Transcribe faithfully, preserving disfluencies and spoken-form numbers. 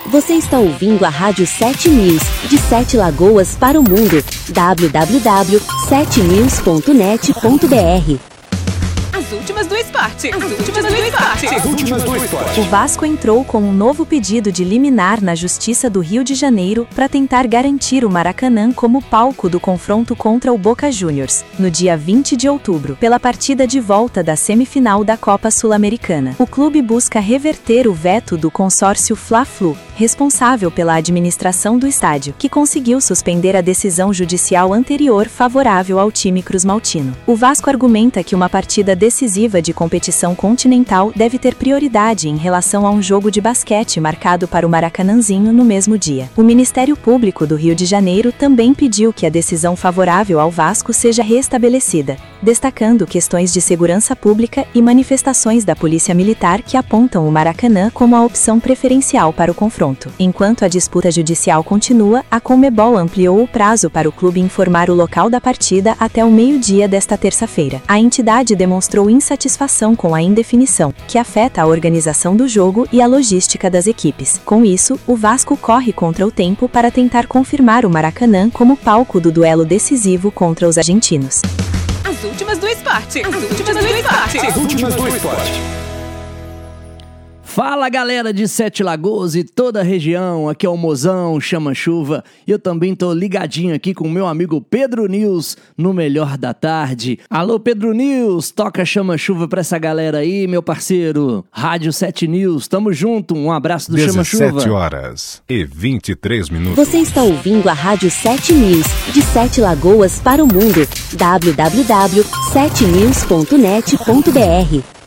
Você está ouvindo a Rádio sete News, de Sete Lagoas para o mundo, w w w ponto sete news ponto net ponto b r. As últimas do esporte. As últimas do esporte. As últimas do esporte. O Vasco entrou com um novo pedido de liminar na Justiça do Rio de Janeiro para tentar garantir o Maracanã como palco do confronto contra o Boca Juniors, no dia vinte de outubro, pela partida de volta da semifinal da Copa Sul-Americana. O clube busca reverter o veto do consórcio Fla-Flu, responsável pela administração do estádio, que conseguiu suspender a decisão judicial anterior favorável ao time cruzmaltino. O Vasco argumenta que uma partida decisiva de competição continental deve ter prioridade em relação a um jogo de basquete marcado para o Maracanãzinho no mesmo dia. O Ministério Público do Rio de Janeiro também pediu que a decisão favorável ao Vasco seja restabelecida, destacando questões de segurança pública e manifestações da Polícia Militar que apontam o Maracanã como a opção preferencial para o confronto. Enquanto a disputa judicial continua, a Conmebol ampliou o prazo para o clube informar o local da partida até o meio-dia desta terça-feira. A entidade demonstrou insatisfação com a indefinição, que afeta a organização do jogo e a logística das equipes. Com isso, o Vasco corre contra o tempo para tentar confirmar o Maracanã como palco do duelo decisivo contra os argentinos. As últimas do esporte. As últimas do esporte. As últimas do esporte. Fala galera de Sete Lagoas e toda a região, aqui é o Mozão, Chama Chuva, e eu também tô ligadinho aqui com o meu amigo Pedro News no Melhor da Tarde. Alô Pedro News, toca Chama Chuva pra essa galera aí, meu parceiro. Rádio Sete News, tamo junto, um abraço do Chama Chuva. dezessete horas e vinte e três minutos. Você está ouvindo a Rádio sete News, de Sete Lagoas para o mundo, w w w ponto sete news ponto net ponto b r.